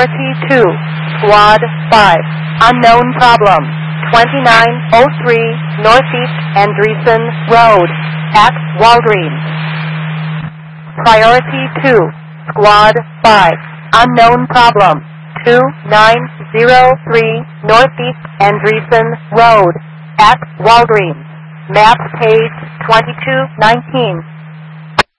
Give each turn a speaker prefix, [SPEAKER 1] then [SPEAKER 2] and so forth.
[SPEAKER 1] Priority 2, Squad 5, unknown problem, 2903 Northeast Andreessen Road, at Walgreens. Priority 2, Squad 5, unknown problem, 2903 Northeast Andreessen Road, at Walgreens. Map page 2219.